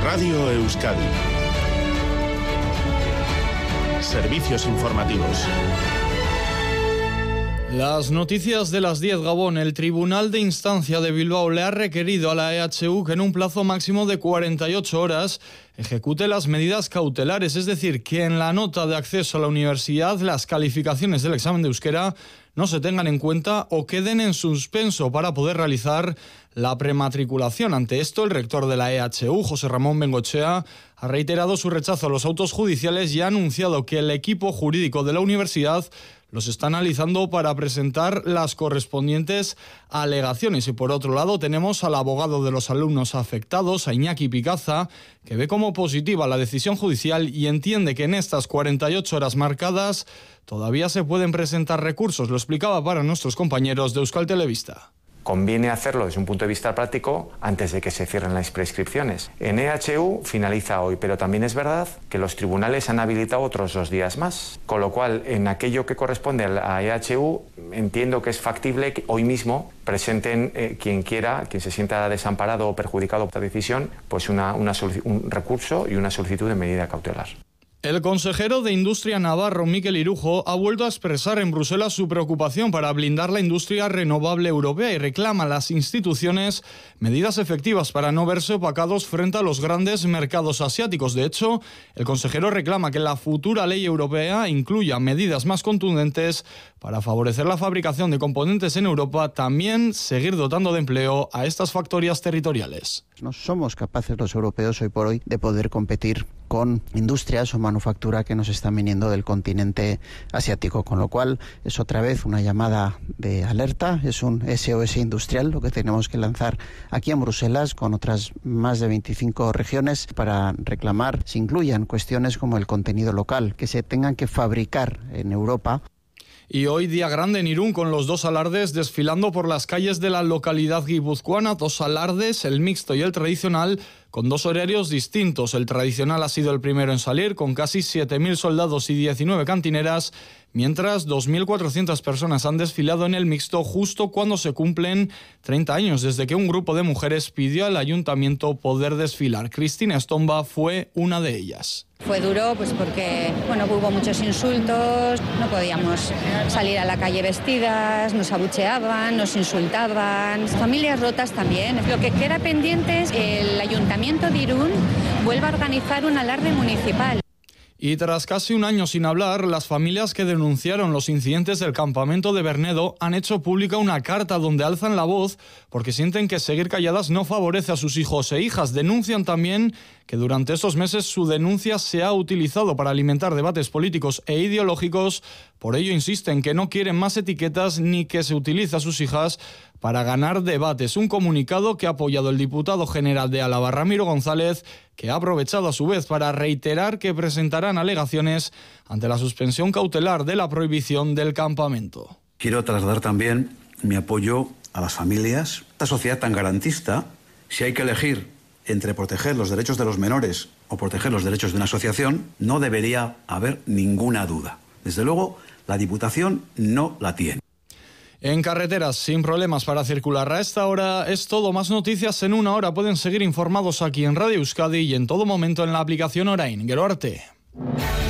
Radio Euskadi. Servicios informativos. Las noticias de las 10, Gabón. El Tribunal de Instancia de Bilbao le ha requerido a la EHU que en un plazo máximo de 48 horas ejecute las medidas cautelares, es decir, que en la nota de acceso a la universidad las calificaciones del examen de euskera no se tengan en cuenta o queden en suspenso para poder realizar la prematriculación. Ante esto, el rector de la EHU, José Ramón Bengoechea, ha reiterado su rechazo a los autos judiciales y ha anunciado que el equipo jurídico de la universidad los está analizando para presentar las correspondientes alegaciones. Y por otro lado tenemos al abogado de los alumnos afectados, a Iñaki Picaza, que ve como positiva la decisión judicial y entiende que en estas 48 horas marcadas todavía se pueden presentar recursos. Lo explicaba para nuestros compañeros de Euskal Telebista. Conviene hacerlo desde un punto de vista práctico antes de que se cierren las prescripciones. En EHU finaliza hoy, pero también es verdad que los tribunales han habilitado otros 2 días más. Con lo cual, en aquello que corresponde a EHU, entiendo que es factible que hoy mismo presenten quien quiera, quien se sienta desamparado o perjudicado por esta decisión, pues un recurso y una solicitud de medida cautelar. El consejero de Industria navarro, Mikel Irujo, ha vuelto a expresar en Bruselas su preocupación para blindar la industria renovable europea y reclama a las instituciones medidas efectivas para no verse opacados frente a los grandes mercados asiáticos. De hecho, el consejero reclama que la futura ley europea incluya medidas más contundentes para favorecer la fabricación de componentes en Europa, también seguir dotando de empleo a estas factorías territoriales. No somos capaces los europeos hoy por hoy de poder competir con industrias o manufactura que nos están viniendo del continente asiático, con lo cual es otra vez una llamada de alerta, es un SOS industrial lo que tenemos que lanzar aquí en Bruselas con otras más de 25 regiones para reclamar se incluyan cuestiones como el contenido local, que se tengan que fabricar en Europa. Y hoy día grande en Irún con los 2 alardes desfilando por las calles de la localidad guipuzcoana, 2 alardes, el mixto y el tradicional, con 2 horarios distintos. El tradicional ha sido el primero en salir, con casi 7.000 soldados y 19 cantineras, mientras 2.400 personas han desfilado en el mixto justo cuando se cumplen 30 años desde que un grupo de mujeres pidió al ayuntamiento poder desfilar. Cristina Estomba fue una de ellas. Fue duro pues porque hubo muchos insultos, no podíamos salir a la calle vestidas, nos abucheaban, nos insultaban, familias rotas también. Lo que queda pendiente es el Ayuntamiento de Irún vuelva a organizar un alarde municipal. Y tras casi un año sin hablar, las familias que denunciaron los incidentes del campamento de Bernedo han hecho pública una carta donde alzan la voz porque sienten que seguir calladas no favorece a sus hijos e hijas. Denuncian también que durante estos meses su denuncia se ha utilizado para alimentar debates políticos e ideológicos. Por ello insisten que no quieren más etiquetas ni que se utilice a sus hijas para ganar debates. Un comunicado que ha apoyado el diputado general de Álava, Ramiro González, que ha aprovechado a su vez para reiterar que presentarán alegaciones ante la suspensión cautelar de la prohibición del campamento. Quiero trasladar también mi apoyo a las familias. Esta sociedad tan garantista, si hay que elegir entre proteger los derechos de los menores o proteger los derechos de una asociación, no debería haber ninguna duda. Desde luego, la Diputación no la tiene. En carreteras, sin problemas para circular. A esta hora es todo. Más noticias en una hora. Pueden seguir informados aquí en Radio Euskadi y en todo momento en la aplicación Orain. Gero arte.